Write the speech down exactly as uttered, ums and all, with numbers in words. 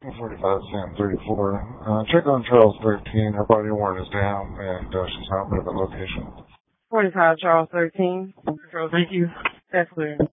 forty-five, Sam thirty-four. Uh, check on Charles thirteen. Her body worn is down, and uh, she's not at the location. forty-five, Charles thirteen. Thank you. That's clear.